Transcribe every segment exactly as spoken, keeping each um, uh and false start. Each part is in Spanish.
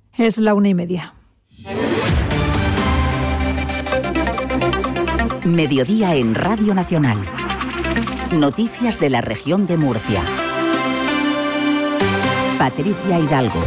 Es la una y media. Mediodía en Radio Nacional. Noticias de la región de Murcia. Patricia Hidalgo.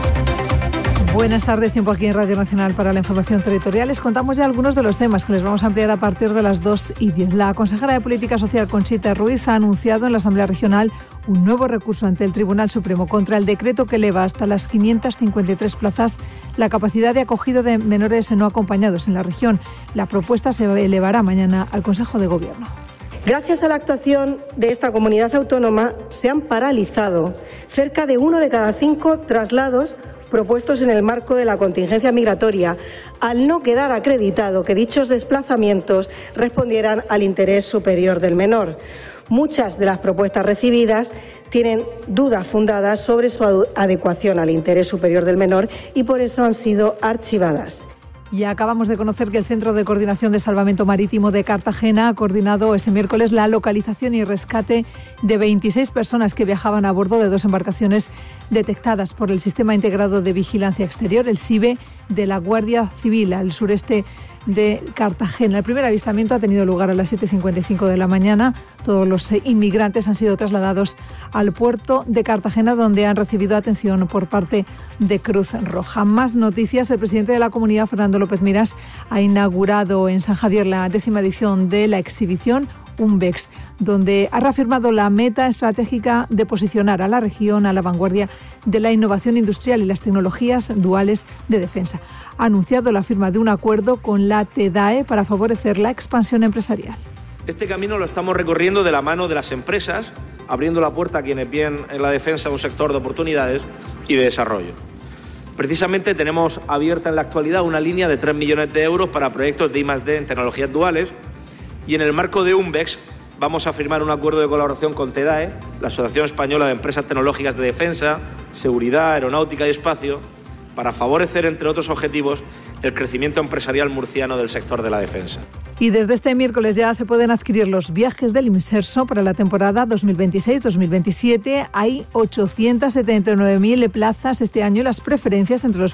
Buenas tardes, tiempo aquí en Radio Nacional para la información territorial. Les contamos ya algunos de los temas que les vamos a ampliar a partir de las dos y diez. La consejera de Política Social, Conchita Ruiz, ha anunciado en la Asamblea Regional un nuevo recurso ante el Tribunal Supremo contra el decreto que eleva hasta las quinientas cincuenta y tres plazas la capacidad de acogida de menores no acompañados en la región. La propuesta se elevará mañana al Consejo de Gobierno. Gracias a la actuación de esta comunidad autónoma, se han paralizado cerca de uno de cada cinco traslados propuestos en el marco de la contingencia migratoria, al no quedar acreditado que dichos desplazamientos respondieran al interés superior del menor. Muchas de las propuestas recibidas tienen dudas fundadas sobre su adecuación al interés superior del menor y por eso han sido archivadas. Y acabamos de conocer que el Centro de Coordinación de Salvamento Marítimo de Cartagena ha coordinado este miércoles la localización y rescate de veintiséis personas que viajaban a bordo de dos embarcaciones detectadas por el Sistema Integrado de Vigilancia Exterior, el SIVE, de la Guardia Civil al sureste de Cartagena. El primer avistamiento ha tenido lugar a las siete y cincuenta y cinco de la mañana. Todos los inmigrantes han sido trasladados al puerto de Cartagena, donde han recibido atención por parte de Cruz Roja. Más noticias. El presidente de la Comunidad, Fernando López Miras, ha inaugurado en San Javier la décima edición de la exhibición UNBEX, donde ha reafirmado la meta estratégica de posicionar a la región a la vanguardia de la innovación industrial y las tecnologías duales de defensa. Ha anunciado la firma de un acuerdo con la TEDAE para favorecer la expansión empresarial. Este camino lo estamos recorriendo de la mano de las empresas, abriendo la puerta a quienes ven en la defensa un sector de oportunidades y de desarrollo. Precisamente tenemos abierta en la actualidad una línea de tres millones de euros para proyectos de I más D en tecnologías duales. Y en el marco de UNBEX vamos a firmar un acuerdo de colaboración con TEDAE, la Asociación Española de Empresas Tecnológicas de Defensa, Seguridad, Aeronáutica y Espacio, para favorecer, entre otros objetivos, el crecimiento empresarial murciano del sector de la defensa. Y desde este miércoles ya se pueden adquirir los viajes del Imserso para la temporada dos mil veintiséis dos mil veintisiete. Hay ochocientas setenta y nueve mil plazas este año. Las preferencias entre los